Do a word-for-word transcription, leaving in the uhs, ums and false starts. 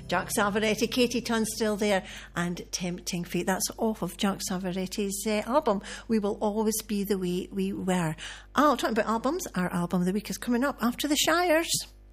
Jack Savaretti, Katie Tunstall there, and Tempting Fate. That's off of Jack Savaretti's uh, album, We Will Always Be the Way We Were. Oh, talking about albums, our album of the week is coming up after the Shires.